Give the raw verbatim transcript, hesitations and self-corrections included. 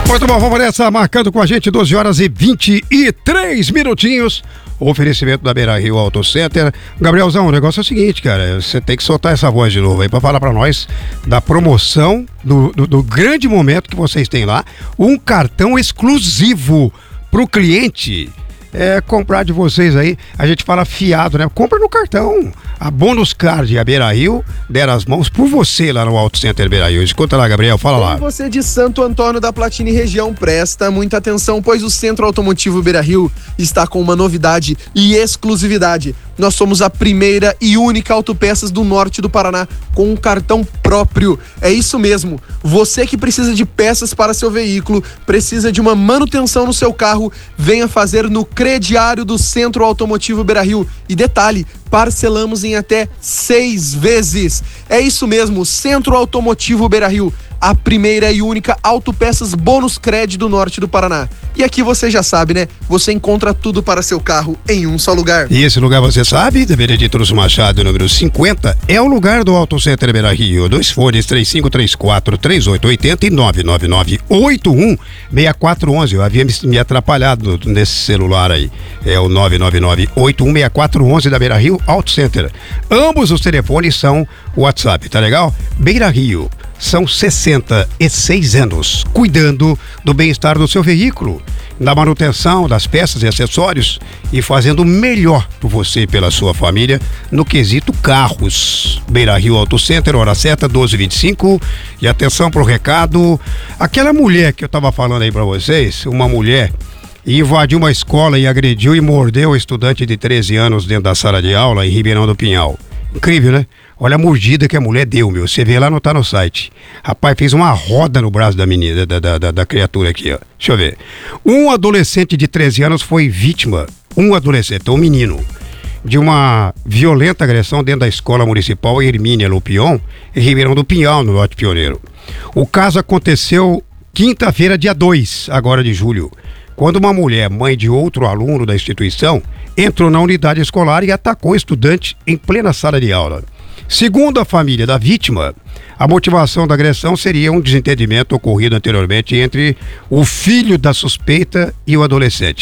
Muito bom, vamos nessa, marcando com a gente doze horas e vinte e três minutinhos. Oferecimento da Beira Rio Auto Center. Gabrielzão, o negócio é o seguinte, cara, você tem que soltar essa voz de novo aí pra falar pra nós da promoção, do, do, do grande momento que vocês têm lá, um cartão exclusivo pro cliente. É, comprar de vocês aí, a gente fala fiado, né? Compra no cartão. A Bônus Card e a Beira Rio deram as mãos por você lá no Auto Center Beira Rio. Escuta lá, Gabriel, fala lá. E você de Santo Antônio da Platini região, presta muita atenção, pois o Centro Automotivo Beira Rio está com uma novidade e exclusividade. Nós somos a primeira e única autopeças do norte do Paraná com um cartão próprio. É isso mesmo. Você que precisa de peças para seu veículo, precisa de uma manutenção no seu carro, venha fazer no crediário do Centro Automotivo Beira Rio. E detalhe, parcelamos em até seis vezes. É isso mesmo, Centro Automotivo Beira Rio, a primeira e única autopeças bônus crédito do norte do Paraná. E aqui você já sabe, né? Você encontra tudo para seu carro em um só lugar. E esse lugar você sabe? Da Benedito Luz Machado, número cinquenta, é o lugar do Auto Center Beira Rio. Dois fones, três cinco três quatro, três oito oito zero e nove nove nove oito um seis quatro um um. Eu havia me, me atrapalhado nesse celular aí. É o nove nove nove oito um seis quatro um um da Beira Rio Auto Center. Ambos os telefones são WhatsApp, tá legal? Beira Rio. São sessenta e seis anos cuidando do bem-estar do seu veículo, da manutenção das peças e acessórios e fazendo o melhor por você e pela sua família no quesito carros. Beira Rio Auto Center, hora certa, doze e vinte e cinco. E atenção pro recado, aquela mulher que eu tava falando aí pra vocês, uma mulher invadiu uma escola e agrediu e mordeu o estudante de treze anos dentro da sala de aula em Ribeirão do Pinhal. Incrível, né? Olha a mordida que a mulher deu, meu. Você vê lá, não tá no site. Rapaz, fez uma roda no braço da menina, da, da, da, da criatura aqui, ó. Deixa eu ver. Um adolescente de treze anos foi vítima, um adolescente, um menino, de uma violenta agressão dentro da escola municipal Hermínia Lupion, em Ribeirão do Pinhal, no Norte Pioneiro. O caso aconteceu quinta-feira, dia dois, agora de julho, quando uma mulher, mãe de outro aluno da instituição, entrou na unidade escolar e atacou o estudante em plena sala de aula. Segundo a família da vítima, a motivação da agressão seria um desentendimento ocorrido anteriormente entre o filho da suspeita e o adolescente.